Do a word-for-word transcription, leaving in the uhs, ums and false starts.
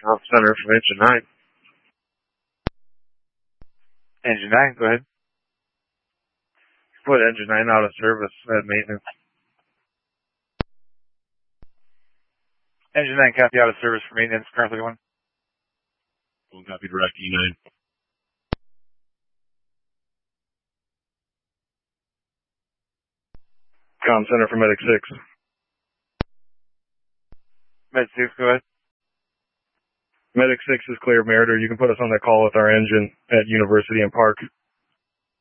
Comm Center from Engine nine. Engine nine, go ahead. Put Engine nine out of service at maintenance. Engine nine, copy out of service for maintenance, currently one. One copy direct E nine. Comm Center for Medic six. Med six, go ahead. Medic six is clear, Meritor. You can put us on that call with our engine at University and Park.